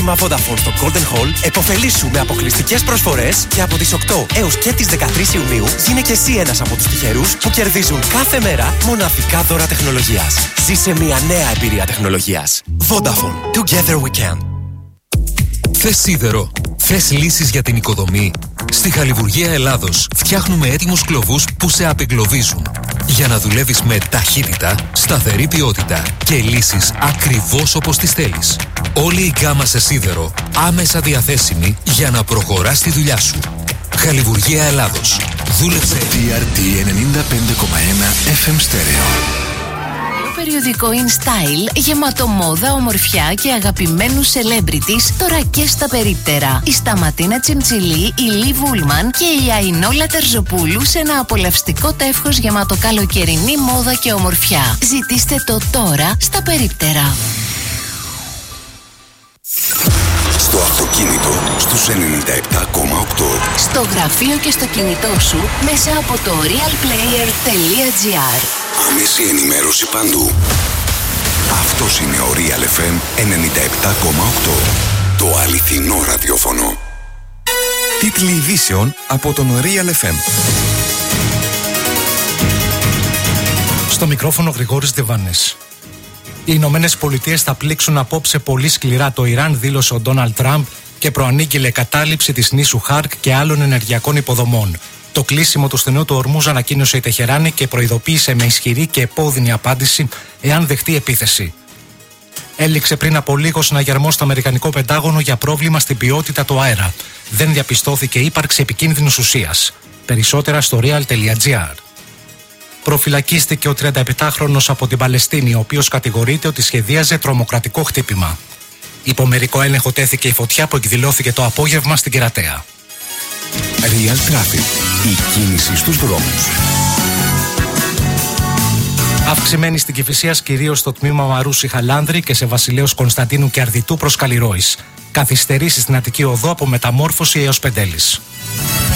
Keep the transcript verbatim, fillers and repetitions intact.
κατάστημα Vodafone στο Golden Hall επωφελήσου με αποκλειστικές προσφορές και από τις οκτώ έως και τις δεκατρείς Ιουνίου γίνε και εσύ ένας από τους τυχερούς που κερδίζουν κάθε μέρα μοναδικά δώρα τεχνολογίας. Ζήσε μια νέα εμπειρία τεχνολογίας. Vodafone. Together we can. Θες σίδερο? Θες λύσεις για την οικοδομή? Στη Χαλιβουργία Ελλάδος φτιάχνουμε έτοιμους κλωβούς που σε απεγκλωβίζουν. Για να δουλεύεις με ταχύτητα, σταθερή ποιότητα και λύσεις ακριβώς όπως τις θέλεις. Όλη η γκάμα σε σίδερο άμεσα διαθέσιμη για να προχωράς τη δουλειά σου. Χαλιβουργία Ελλάδος. Δούλεψε. τι αρ τι ενενήντα πέντε κόμμα ένα εφ εμ Stereo. Περιοδικό InStyle γεμάτο μόδα, ομορφιά και αγαπημένους celebrities τώρα και στα περίπτερα. Η Σταματίνα Τσιμτσιλή, η Λί Βούλμαν και η Αϊνόλα Τερζοπούλου σε ένα απολαυστικό τεύχος γεμάτο καλοκαιρινή μόδα και ομορφιά. Ζητήστε το τώρα στα περίπτερα. Στο αυτοκίνητο στους ενενήντα επτά κόμμα οκτώ. Στο γραφείο και στο κινητό σου μέσα από το realplayer τελεία gr. Άμεση ενημέρωση παντού. Αυτός είναι ο Real εφ εμ ενενήντα επτά κόμμα οκτώ. Το αληθινό ραδιόφωνο. Τίτλοι ειδήσεων από τον Real εφ εμ. Στο μικρόφωνο Γρηγόρης Διβάνης. Οι Ηνωμένες Πολιτείες θα πλήξουν απόψε πολύ σκληρά το Ιράν, δήλωσε ο Ντόναλντ Τραμπ και προανήγγειλε κατάληψη της νήσου Χάρκ και άλλων ενεργειακών υποδομών. Το κλείσιμο του στενού του Ορμούζ ανακοίνωσε η Τεχεράνη και προειδοποίησε με ισχυρή και επώδυνη απάντηση εάν δεχτεί επίθεση. Έληξε πριν από λίγο συναγερμός στο Αμερικανικό Πεντάγωνο για πρόβλημα στην ποιότητα του αέρα. Δεν διαπιστώθηκε ύπαρξη επικίνδυνης ουσίας. Περισσότερα στο real τελεία gr. Προφυλακίστηκε ο τριανταεπτάχρονος από την Παλαιστίνη, ο οποίος κατηγορείται ότι σχεδίαζε τρομοκρατικό χτύπημα. Υπό μερικό έλεγχο τέθηκε η φωτιά που εκδηλώθηκε το απόγευμα στην Κερατέα. Real Traffic. Η κίνηση στους δρόμους. Αυξημένη στην Κηφισίας, κυρίως στο τμήμα Μαρούσι Χαλάνδρη και σε Βασιλέως Κωνσταντίνου και Αρδιτού προς Καλλιρόης. Καθυστερήσεις στην Αττική Οδό από Μεταμόρφωση έως Πεντέλης.